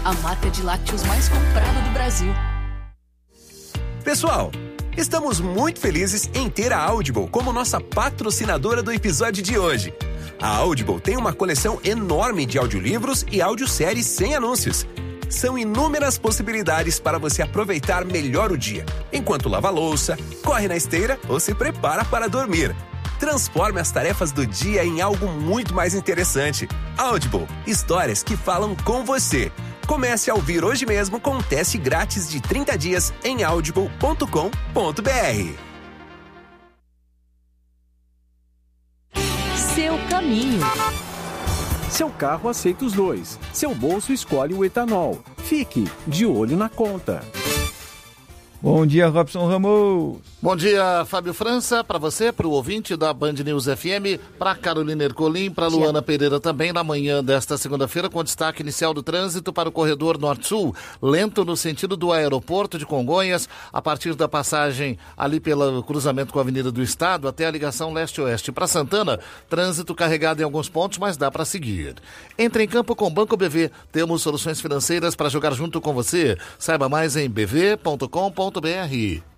a marca de lácteos mais comprada do Brasil. Pessoal, estamos muito felizes em ter a Audible como nossa patrocinadora do episódio de hoje. A Audible tem uma coleção enorme de audiolivros e audioséries sem anúncios. São inúmeras possibilidades para você aproveitar melhor o dia, enquanto lava a louça, corre na esteira ou se prepara para dormir. Transforme as tarefas do dia em algo muito mais interessante. Audible, histórias que falam com você. Comece a ouvir hoje mesmo com um teste grátis de 30 dias em audible.com.br. Seu caminho. Seu carro aceita os dois. Seu bolso escolhe o etanol. Fique de olho na conta. Bom dia, Robson Ramos. Bom dia, Fábio França, para você, para o ouvinte da Band News FM, para Carolina Ercolim, para Luana Pereira também, na manhã desta segunda-feira, com destaque inicial do trânsito para o corredor Norte-Sul, lento no sentido do aeroporto de Congonhas, a partir da passagem ali pelo cruzamento com a Avenida do Estado, até a ligação leste-oeste. Para Santana, trânsito carregado em alguns pontos, mas dá para seguir. Entre em campo com Banco BV, temos soluções financeiras para jogar junto com você. Saiba mais em bv.com.br.